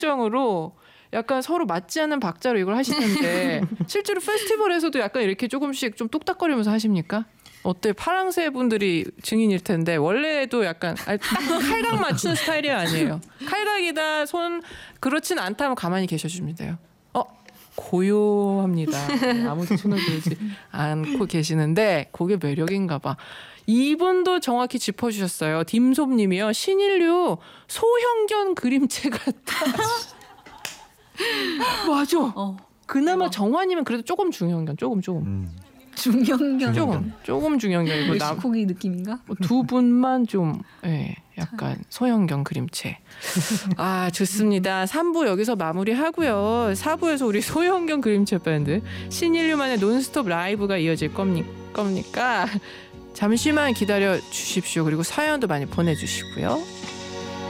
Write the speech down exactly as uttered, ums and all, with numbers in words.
정으로 약간 서로 맞지 않는 박자로 이걸 하시는데 실제로 페스티벌에서도 약간 이렇게 조금씩 좀 뚝딱거리면서 하십니까? 어때? 파랑새 분들이 증인일 텐데 원래도 약간 아니, 딱 칼각 맞추는 스타일이 아니에요. 칼각이다 손 그렇진 않다면 가만히 계셔주면 돼요. 어 고요합니다. 아무도 손을 들지 않고 계시는데 그게 매력인가 봐. 이분도 정확히 짚어주셨어요. 딤솜님이요. 신인류 소형견 그림체 같다. 맞아. 어, 그나마 대박. 정환이면 그래도 조금 중형견, 조금 조금. 음. 중형견. 조금 조금 중형견이고 멕시코기 느낌인가? 두 분만 좀 예, 약간 소형견 그림체. 아 좋습니다. 삼 부 여기서 마무리하고요. 사 부에서 우리 소형견 그림체 밴드 신인류만의 논스톱 라이브가 이어질 겁니, 겁니까? 잠시만 기다려 주십시오. 그리고 사연도 많이 보내주시고요.